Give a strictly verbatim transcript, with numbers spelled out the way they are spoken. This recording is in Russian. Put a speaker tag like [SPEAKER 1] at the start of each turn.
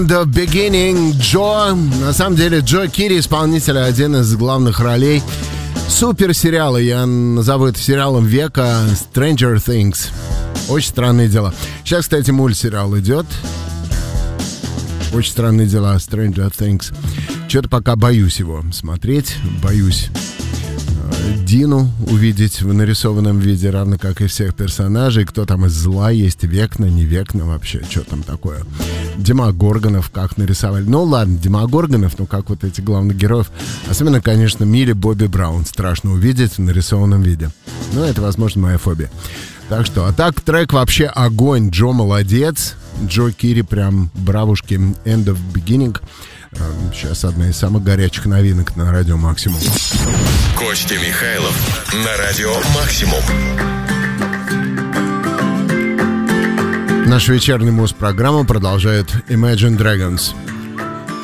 [SPEAKER 1] The Beginning, Джо. На самом деле, Джо Кири, исполнитель, один из главных ролей суперсериала. Я назову это сериалом века Stranger Things. Очень странные дела. Сейчас, кстати, мультсериал идет. Очень странные дела, Stranger Things. Что-то пока боюсь его смотреть. Боюсь Дину увидеть в нарисованном виде, равно как и всех персонажей. Кто там из зла есть, Векна, не Векна вообще, что там такое. Демогоргонов как нарисовали. Ну ладно, Демогоргонов, ну как вот эти главных героев. Особенно, конечно, Милли Бобби Браун страшно увидеть в нарисованном виде. Но это, возможно, моя фобия. Так что, а так трек вообще огонь. Джо молодец. Джо Кири прям бравушки. End of Beginning. Сейчас одна из самых горячих новинок на Радио Максимум.
[SPEAKER 2] Костя Михайлов на Радио Максимум.
[SPEAKER 1] Нашу вечернюю муз-программу продолжает Imagine Dragons.